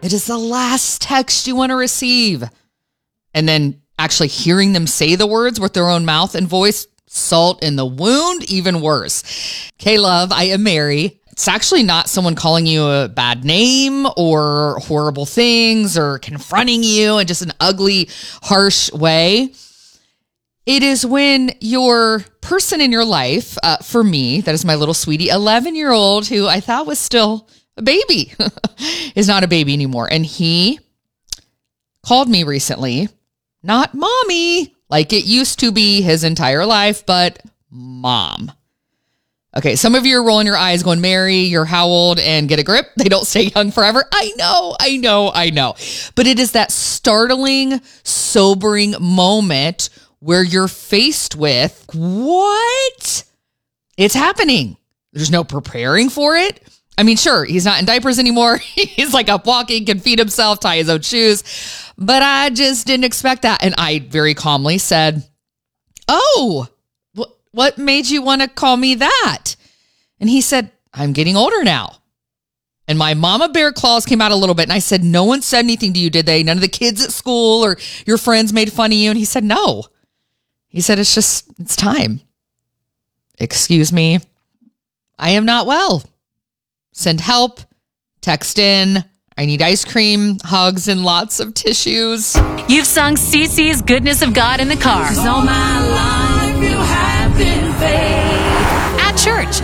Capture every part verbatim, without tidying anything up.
It is the last text you want to receive. And then actually hearing them say the words with their own mouth and voice, salt in the wound, even worse. K-Love, I am Mary. It's actually not someone calling you a bad name or horrible things or confronting you in just an ugly, harsh way. It is when your person in your life, uh, for me, that is my little sweetie, eleven-year-old, who I thought was still a baby, is not a baby anymore. And he called me recently, not mommy, like it used to be his entire life, but mom. Okay, some of you are rolling your eyes going, Mary, you're how old? And get a grip. They don't stay young forever. I know, I know, I know. But it is that startling, sobering moment where you're faced with, what? It's happening. There's no preparing for it. I mean, sure, he's not in diapers anymore. He's like up walking, can feed himself, tie his own shoes. But I just didn't expect that. And I very calmly said, oh, what made you want to call me that? And he said, I'm getting older now. And my mama bear claws came out a little bit. And I said, no one said anything to you, did they? None of the kids at school or your friends made fun of you? And he said, no. He said, it's just, it's time. Excuse me. I am not well. Send help. Text in. I need ice cream, hugs, and lots of tissues. You've sung Cece's Goodness of God in the car. All my life you have been faithful. At church.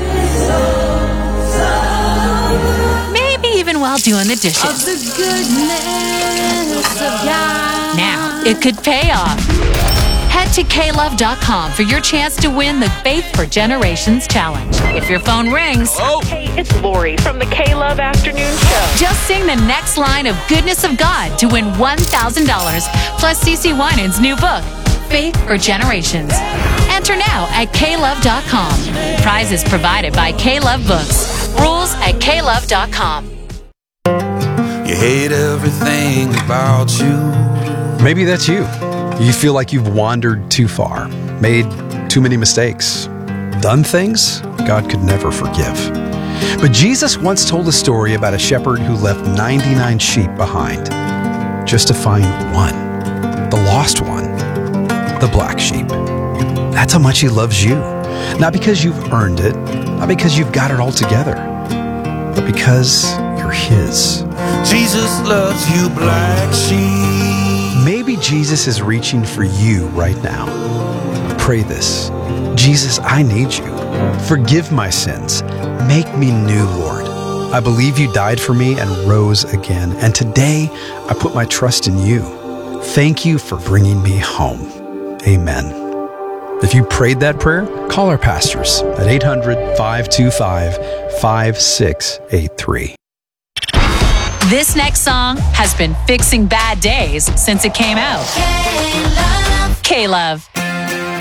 Maybe even while doing the dishes. Of the goodness of God. Now, it could pay off. Head to K Love dot com for your chance to win the Faith for Generations Challenge. If your phone rings, oh. Hey, it's Lori from the K-Love Afternoon Show. Just sing the next line of Goodness of God to win one thousand dollars plus Cece Winans' new book, Faith for Generations. Enter now at K Love dot com. Prizes provided by K-Love Books. Rules at K Love dot com. You hate everything about you. Maybe that's you. You feel like you've wandered too far, made too many mistakes, done things God could never forgive. But Jesus once told a story about a shepherd who left ninety-nine sheep behind just to find one, the lost one, the black sheep. That's how much he loves you. Not because you've earned it, not because you've got it all together, but because you're his. Jesus loves you, black sheep. Maybe Jesus is reaching for you right now. Pray this. Jesus, I need you. Forgive my sins. Make me new, Lord. I believe you died for me and rose again. And today, I put my trust in you. Thank you for bringing me home. Amen. If you prayed that prayer, call our pastors at eight hundred, five two five, five six eight three. This next song has been fixing bad days since it came out. K-Love. K-Love.